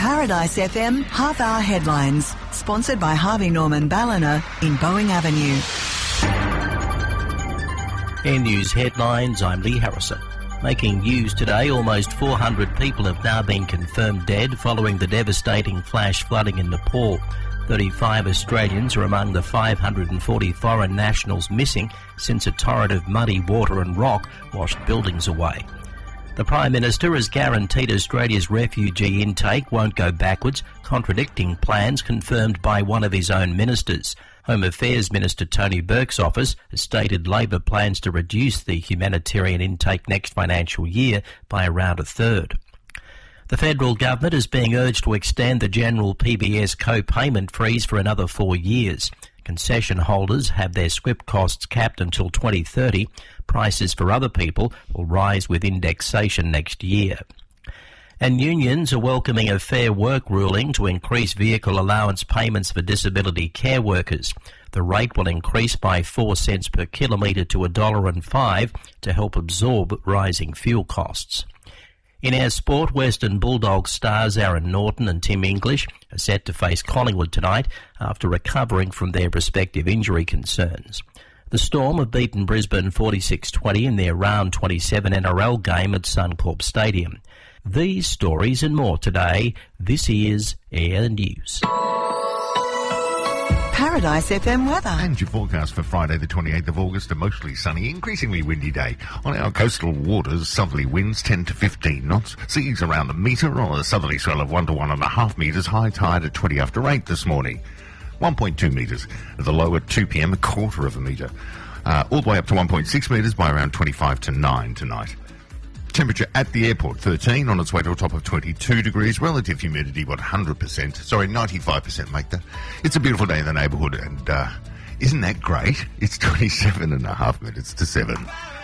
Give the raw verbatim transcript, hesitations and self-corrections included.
Paradise F M half-hour headlines, sponsored by Harvey Norman Ballina in Boeing Avenue. Air News headlines, I'm Lee Harrison. Making news today, almost four hundred people have now been confirmed dead following the devastating flash flooding in Nepal. thirty-five Australians are among the five hundred forty foreign nationals missing since a torrent of muddy water and rock washed buildings away. The Prime Minister has guaranteed Australia's refugee intake won't go backwards, contradicting plans confirmed by one of his own ministers. Home Affairs Minister Tony Burke's office has stated Labor plans to reduce the humanitarian intake next financial year by around a third. The federal government is being urged to extend the general P B S co-payment freeze for another four years. Concession holders have their script costs capped until twenty thirty. Prices for other people will rise with indexation next year. And unions are welcoming a Fair Work ruling to increase vehicle allowance payments for disability care workers. The rate will increase by four cents per kilometre to a dollar and five to help absorb rising fuel costs. In our sport, Western Bulldogs stars Aaron Norton and Tim English are set to face Collingwood tonight after recovering from their respective injury concerns. The Storm have beaten Brisbane forty-six twenty in their round twenty-seven N R L game at Suncorp Stadium. These stories and more today. This is Air News. Paradise F M weather. And your forecast for Friday the twenty-eighth of August, a mostly sunny, increasingly windy day. On our coastal waters, southerly winds ten to fifteen knots, seas around a metre, or a southerly swell of one to one and a half metres, high tide at twenty after eight this morning. one point two metres. At the low at two p.m, a quarter of a metre. Uh, all the way up to one point six metres by around twenty-five to nine tonight. Temperature at the airport, thirteen, on its way to a top of twenty-two degrees. Relative humidity, what, one hundred percent. Sorry, ninety-five percent, make that. It's a beautiful day in the neighbourhood, and uh, isn't that great? It's twenty-seven and a half minutes to seven.